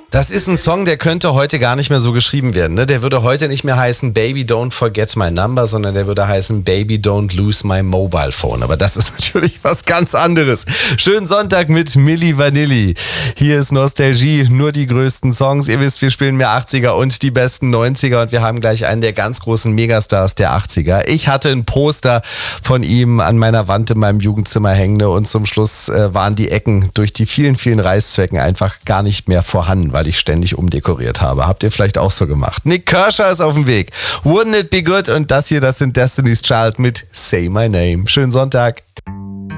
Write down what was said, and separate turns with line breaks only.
Das ist ein Song, der könnte heute gar nicht mehr so geschrieben werden. Ne? Der würde heute nicht mehr heißen Baby Don't Forget My Number, sondern der würde heißen Baby Don't Lose My Mobile Phone. Aber das ist natürlich was ganz anderes. Schönen Sonntag mit Milli Vanilli. Hier ist Nostalgie, nur die größten Songs. Ihr wisst, wir spielen mehr 80er und die besten 90er und wir haben gleich einen der ganz großen Megastars der 80er. Ich hatte ein Poster von ihm an meiner Wand in meinem Jugendzimmer hängen und zum Schluss waren die Ecken durch die vielen, vielen Reißzwecken einfach gar nicht mehr vorhanden, weil ich ständig umdekoriert habe. Habt ihr vielleicht auch so gemacht? Nick Kershaw ist auf dem Weg. Wouldn't it be good? Und das hier, das sind Destiny's Child mit Say My Name. Schönen Sonntag.